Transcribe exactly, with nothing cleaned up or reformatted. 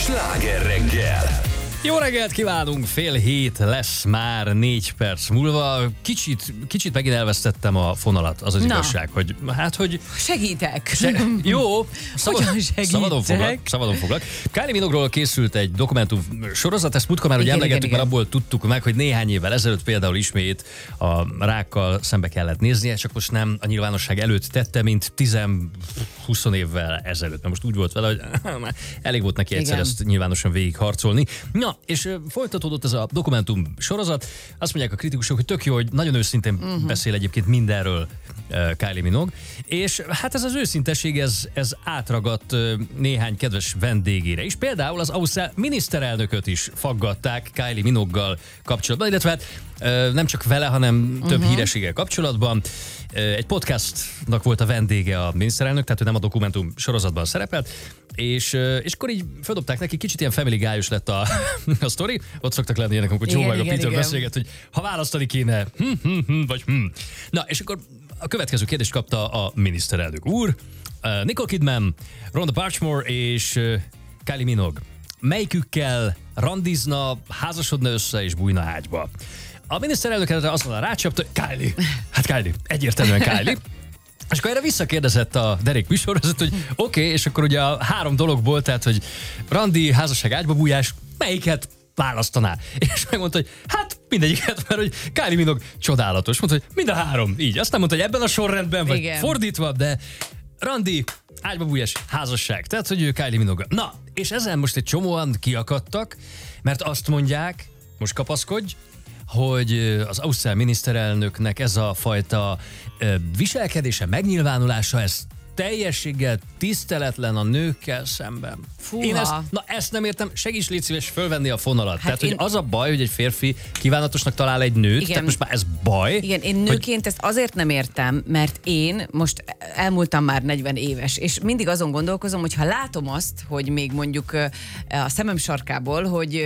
Sláger reggel! Jó reggelt kívánunk, fél hét lesz már négy perc múlva. Kicsit, kicsit megint elvesztettem a fonalat, az az Na. igazság, hogy hát, hogy... Segítek! Se, jó, szabad, Hogyan segítek? szabadon foglak, szabadon foglak. Kylie Minogue-ról készült egy dokumentum sorozat, ezt múltkor már ugye Igen, emlegettük, igen, mert abból tudtuk meg, hogy néhány évvel ezelőtt például ismét a rákkal szembe kellett néznie, csak most nem a nyilvánosság előtt tette, mint tíz-húsz évvel ezelőtt. Mert most úgy volt vele, hogy elég volt neki egyszer Igen. ezt nyilvánosan végigharcolni. Na, és ö, folytatódott ez a dokumentum sorozat. Azt mondják a kritikusok, hogy tök jó, hogy nagyon őszintén uh-huh. beszél egyébként mindenről uh, Kylie Minogue. És hát ez az őszintesség, ez, ez átragadt uh, néhány kedves vendégére is. Például az ausztrál miniszterelnököt is faggatták Kylie Minogue-gal kapcsolatban, illetve hát uh, nem csak vele, hanem több uh-huh. hírességgel kapcsolatban. Uh, egy podcastnak volt a vendége a miniszterelnök, tehát ő nem a dokumentum sorozatban szerepelt, és, uh, és akkor így feldobták neki, kicsit ilyen Family Guy-os lett a, a sztori. Ott szoktak lenni ilyenek, amikor Joe meg a Peter beszélget, hogy ha választani kéne, hm, hm, hm, vagy hm. Na, és akkor a következő kérdést kapta a miniszterelnök úr. Uh, Nicole Kidman, Rhonda Barchmore és uh, Kylie Minogue. Melyikükkel randizna, házasodna össze és bújna ágyba? A miniszterelnök erre azt mondta, rácsapta, Kylie. Hát Kylie, egyértelműen Kylie. És akkor erre visszakérdezett a Derek műsorvezető, hogy oké, okay, és akkor ugye a három dologból, tehát, hogy randi, házasság, ágyba bújás, melyiket választaná? És megmondta, hogy hát mindegyiket, mert hogy Kylie Minogue csodálatos. Mondta, hogy mind a három, így. Aztán mondta, hogy ebben a sorrendben, vagy Igen. fordítva, de randi, ágyba bújás, házasság. Tehát, hogy ő Kylie Minogue. Na, és ezen most egy csomóan kiakadtak, mert azt mondják, most kapaszkodj, hogy az ausztrál miniszterelnöknek ez a fajta ö, viselkedése, megnyilvánulása, ez teljességgel tiszteletlen a nőkkel szemben. Fúha. Én ezt, na ezt nem értem, segíts légy szíves fölvenni a fonalat. Hát tehát, én... hogy az a baj, hogy egy férfi kívánatosnak talál egy nőt, Igen. tehát most már ez baj. Igen, én nőként hogy... ezt azért nem értem, mert én most elmúltam már negyven éves, és mindig azon gondolkozom, hogy ha látom azt, hogy még mondjuk a szemem sarkából, hogy